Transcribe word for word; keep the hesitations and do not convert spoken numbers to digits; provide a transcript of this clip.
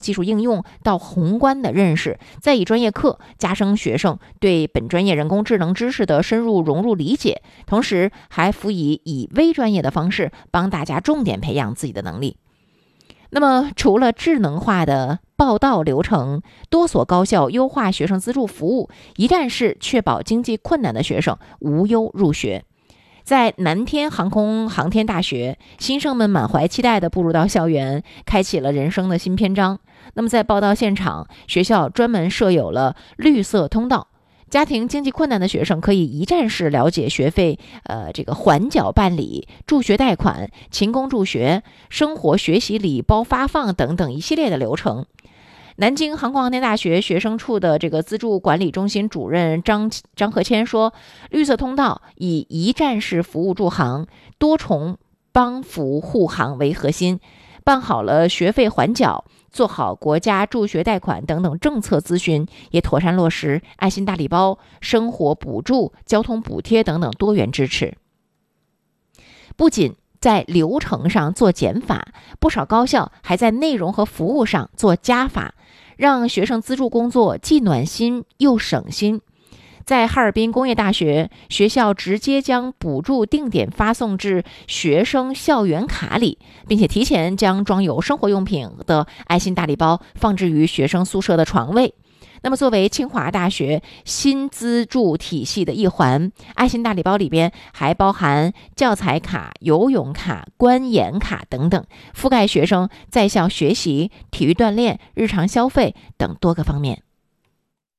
技术应用到宏观的认识，再以专业课加深学生对本专业人工智能知识的深入融入理解，同时还辅以以微专业的方式帮大家重点培养自己的能力。那么除了智能化的报到流程，多所高校优化学生资助服务，一站式确保经济困难的学生无忧入学。在南天航空航天大学，新生们满怀期待地步入到校园，开启了人生的新篇章。那么在报到现场，学校专门设有了绿色通道，家庭经济困难的学生可以一站式了解学费呃这个缓缴办理、助学贷款、勤工助学、生活学习礼包发放等等一系列的流程。南京航空航天大学学生处的这个资助管理中心主任张张和谦说，绿色通道以一站式服务助航、多重帮扶护航为核心，办好了学费缓缴，做好国家助学贷款等等政策咨询，也妥善落实爱心大礼包、生活补助、交通补贴等等多元支持。不仅在流程上做减法，不少高校还在内容和服务上做加法，让学生资助工作既暖心又省心。在哈尔滨工业大学，学校直接将补助定点发送至学生校园卡里，并且提前将装有生活用品的爱心大礼包放置于学生宿舍的床位。那么作为清华大学新资助体系的一环，爱心大礼包里边还包含教材卡、游泳卡、观演卡等等，覆盖学生在校学习、体育锻炼、日常消费等多个方面。